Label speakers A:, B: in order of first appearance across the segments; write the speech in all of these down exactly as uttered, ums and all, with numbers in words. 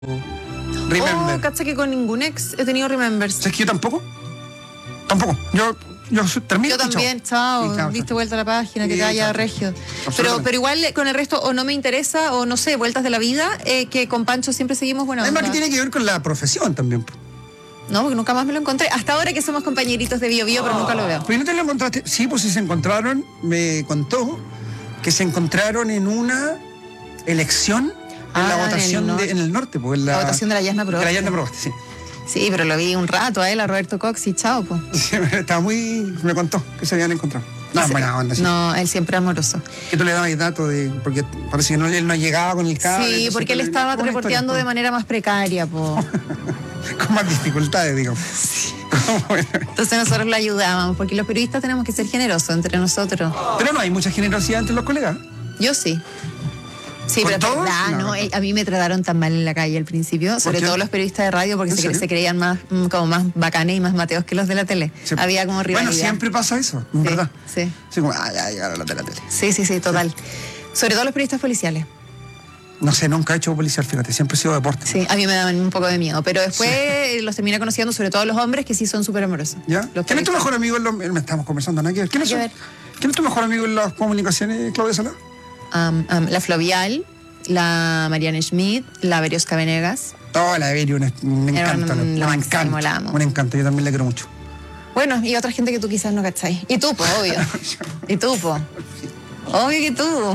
A: Remember.
B: Oh, cacha que con ningún ex he tenido remembers.
A: ¿Sabes que yo tampoco? Tampoco. Yo, yo termino.
B: Yo también, chao.
A: Sí, chao,
B: Viste
A: chao.
B: vuelta a la página, que
A: Sí,
B: te haya
A: chao.
B: regio. Pero,
A: Absolutamente.
B: pero igual con el resto o no me interesa o no sé, vueltas de la vida, eh, que con Pancho siempre seguimos buena
A: Además
B: onda.
A: que tiene que ver con la profesión también. po.
B: No, porque nunca más me lo encontré. Hasta ahora que somos compañeritos de Bio Bio, pero nunca lo veo.
A: ¿Pero no te lo encontraste? Sí, pues sí se encontraron, me contó que se encontraron en una elección en
B: Ah,
A: la
B: en
A: votación
B: el
A: de- en el norte. Pues, en
B: La votación de la Yasna
A: De
B: Proboste.
A: la Yasna Proboste, sí.
B: Sí, pero lo vi un rato a él, a Roberto Cox y chao, pues.
A: Sí, estaba muy... me contó que se habían encontrado. No, buena onda, sí.
B: No, él siempre amoroso.
A: Que tú le dabas datos de... porque parece que no, él no llegaba con el cable.
B: Sí,
A: entonces
B: porque él
A: tú le-
B: estaba
A: buena
B: reporteando de
A: historia,
B: manera más precaria, pues.
A: con más dificultades, digamos. Bueno,
B: Entonces nosotros lo ayudábamos, porque los periodistas tenemos que ser generosos entre nosotros.
A: pero no hay mucha generosidad entre los colegas.
B: Yo sí. Sí,
A: ¿Con
B: pero es
A: todos?
B: verdad,
A: No,
B: ¿no?
A: con
B: Eh, A mí me trataron tan mal en la calle al principio, sobre
A: qué?
B: todo los periodistas de radio, porque
A: ¿En
B: se,
A: serio?
B: se creían más, mm, como más bacanes y más mateos que los de la tele.
A: Sí.
B: Había como rivalidad.
A: Bueno, siempre pasa eso, en
B: Sí,
A: verdad.
B: Sí.
A: Sí, como, ah, ya llegaron los de la tele.
B: sí, sí, sí, total. Sobre todo los periodistas policiales.
A: No sé, nunca he hecho policial, fíjate, siempre he sido deporte.
B: Sí, a mí me daban un poco de miedo, pero después los terminé conociendo, sobre todo los hombres, que sí son súper amorosos.
A: ¿Ya?
B: Los
A: ¿Quién es tu
B: periodistas-
A: mejor amigo en los... me estamos conversando, nada que ver. ¿Quién es,
B: Nada que
A: su-
B: ver.
A: ¿Quién es tu mejor amigo en las comunicaciones, Claudia Salá?
B: Am, am, la Flavial, la Mariana Schmidt, la Berioska Venegas.
A: Oh, la Evelio, me
B: Era
A: encanta.
B: un-
A: Un
B: lo máximo,
A: encanto.
B: la amo.
A: Un encanto, yo también le quiero mucho.
B: Bueno, y otra gente que tú quizás no cacháis. Y tú, po, obvio. Y tú, po. Obvio que tú.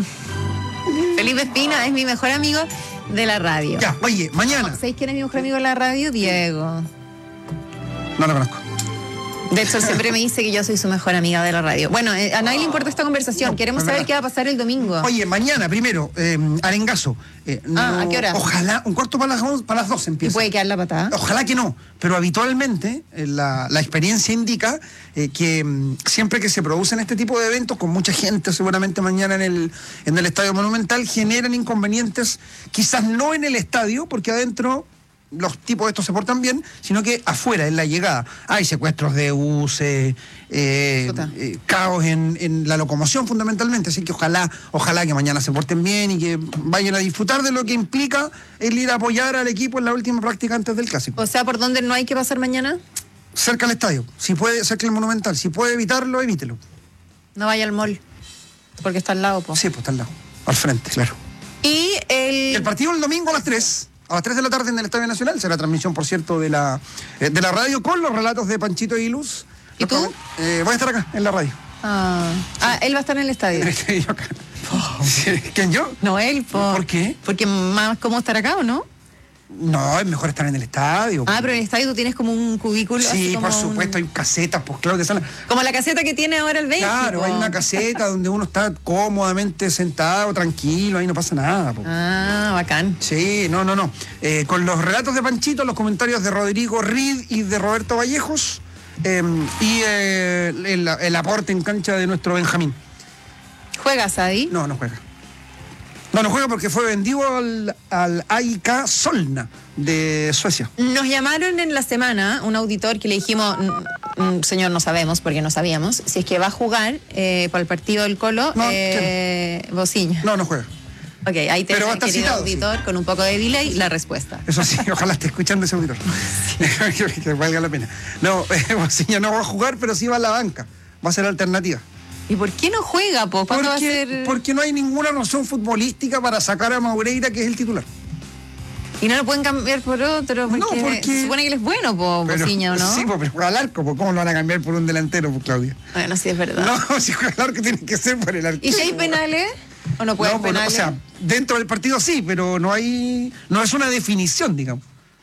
B: Felipe Espina es mi mejor amigo de la radio.
A: Ya, oye, mañana.
B: ¿Sabéis quién es mi mejor amigo de la radio? Diego.
A: No lo conozco.
B: De hecho, él siempre me dice que yo soy su mejor amiga de la radio. Bueno, eh, a nadie le importa esta conversación.
A: No,
B: Queremos
A: es
B: saber
A: verdad.
B: qué va a pasar el domingo.
A: Oye, mañana, primero, eh, Arengazo. Eh,
B: Ah,
A: no-
B: ¿a qué hora?
A: Ojalá, un cuarto para las, once- para las dos
B: ¿Y
A: empieza.
B: puede quedar la patada?
A: Ojalá que no, pero habitualmente eh, la, la experiencia indica eh, que mm, siempre que se producen este tipo de eventos, con mucha gente seguramente mañana en el, en el Estadio Monumental, generan inconvenientes, quizás no en el estadio, porque adentro los tipos de estos se portan bien, sino que afuera, en la llegada. Hay secuestros de buses, eh,
B: Chuta.
A: eh, caos en, en la locomoción fundamentalmente, así que ojalá, ojalá que mañana se porten bien y que vayan a disfrutar de lo que implica el ir a apoyar al equipo en la última práctica antes del Clásico.
B: O sea, ¿por dónde no hay que pasar mañana?
A: Cerca al estadio, si puede, cerca del Monumental, si puede evitarlo, evítelo.
B: No vaya al mall. Porque está al lado, po.
A: Sí, pues está al lado, al frente, claro.
B: Y el...
A: Y el partido el domingo a las tres, a las tres de la tarde en el Estadio Nacional, será transmisión, por cierto, de la, eh, de la radio con los relatos de Panchito y Luz.
B: ¿Y tú?
A: Eh, voy a estar acá, en la radio.
B: Ah, ah, él va a estar en el estadio.
A: Yo acá. Sí, ¿quién yo?
B: No él, po.
A: ¿Por qué?
B: Porque más cómodo estar acá, ¿o no?
A: No, es mejor estar en el estadio.
B: Ah, pero en el estadio tú tienes como un cubículo. así
A: Sí,
B: como
A: por supuesto,
B: un-
A: hay casetas, pues claro que salen.
B: Como la caseta que tiene ahora el Benji.
A: Claro,
B: po.
A: hay una caseta donde uno está cómodamente sentado, tranquilo, ahí no pasa nada. Po.
B: Ah, bacán.
A: Sí, no, no, no. Eh, con los relatos de Panchito, los comentarios de Rodrigo Reed y de Roberto Vallejos, eh, y eh, el, el aporte en cancha de nuestro Benjamín.
B: ¿Juegas ahí?
A: No, no juega. No, no juega porque fue vendido al, al A I K Solna de Suecia.
B: Nos llamaron en la semana un auditor que le dijimos, "Mm, mm, señor, no sabemos porque no sabíamos, si es que va a jugar eh, para el partido del Colo,
A: No,
B: eh, Bociña.
A: No, no juega.
B: Ok, ahí te
A: Pero va a
B: el
A: estar
B: querido
A: citado,
B: auditor con un poco de delay la respuesta.
A: Eso sí, ojalá esté escuchando ese auditor. que, que valga la pena. No, eh, Bociña no va a jugar, pero sí va a la banca. Va a ser alternativa.
B: ¿Y por qué no juega, po? ¿Cuándo va a
A: Porque,
B: ser...?
A: porque no hay ninguna razón futbolística para sacar a Maureira, que es el titular.
B: Y no lo pueden cambiar por otro, porque,
A: No, porque-
B: se supone que él es bueno, po,
A: Pero-
B: Bociña, ¿o no?
A: Sí, pues, pero juega al arco, pues, ¿cómo lo van a cambiar por un delantero, pues, Claudia?
B: Bueno, sí, es verdad.
A: No, si juega al arco tiene que ser por el arquero.
B: ¿Y si hay penales? ¿O no puede
A: No,
B: haber
A: pues, no,
B: penales?
A: o sea, dentro del partido sí, pero no hay, no es una definición, digamos.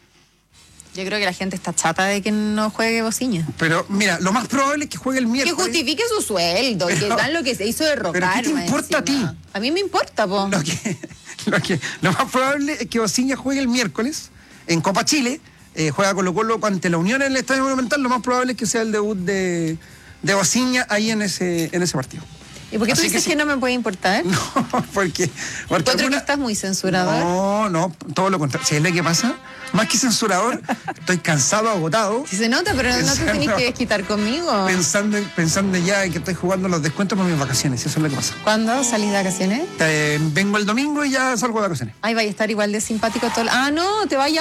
B: Yo creo que la gente está chata de que no juegue Bociña.
A: Pero mira, lo más probable es que juegue el
B: Que
A: miércoles.
B: justifique su sueldo, y que
A: Pero-
B: dan lo que se hizo de rocar.
A: pero ¿qué te
B: más
A: importa a
B: encima.
A: ti?
B: A mí me importa, po.
A: Lo que, lo que, lo más probable es que Bociña juegue el miércoles en Copa Chile, eh, juega Colo Colo ante la Unión en el Estadio Monumental, lo más probable es que sea el debut de, de Bociña ahí en ese, en ese partido.
B: ¿Y por qué tú
A: Así
B: dices que,
A: sí-
B: que no me puede importar?
A: No, porque... porque
B: Encuentro que
A: alguna-
B: estás muy censurador.
A: No, no, todo lo contrario. ¿Sabes lo que pasa? Más que censurador, estoy cansado, agotado,
B: Si se nota, pero no te
A: Pensando-
B: tenés que desquitar conmigo.
A: pensando, en- pensando ya en que estoy jugando los descuentos para mis vacaciones. Eso es lo que pasa.
B: ¿Cuándo salís de vacaciones?
A: Eh, vengo el domingo y ya salgo de vacaciones.
B: Ay, vaya a estar igual de simpático todo. el- Ah, no, te vaya